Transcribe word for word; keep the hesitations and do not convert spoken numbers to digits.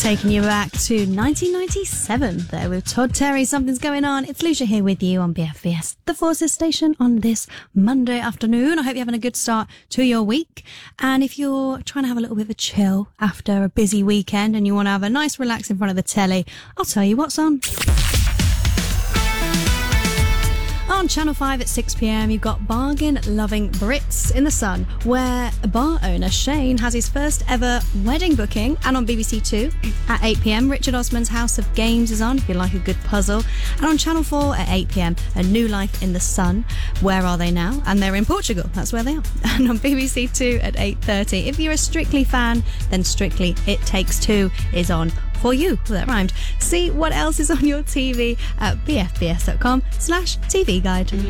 Taking you back to nineteen ninety-seven there with Todd Terry. Something's going on. It's Lucia here with you on B F B S, the Forces Station, on this Monday afternoon. I hope you're having a good start to your week. And if you're trying to have a little bit of a chill after a busy weekend and you want to have a nice relax in front of the telly, I'll tell you what's on. On Channel five at six p.m, you've got bargain-loving Brits in the Sun, where bar owner Shane has his first ever wedding booking. And on B B C Two at eight p.m, Richard Osman's House of Games is on, if you like a good puzzle. And on Channel four at eight p.m, A New Life in the Sun, Where Are They Now? And they're in Portugal, that's where they are. And on B B C Two at eight thirty, if you're a Strictly fan, then Strictly It Takes Two is on for you. Well, that rhymed. See what else is on your T V at bfbs.com slash TV guide.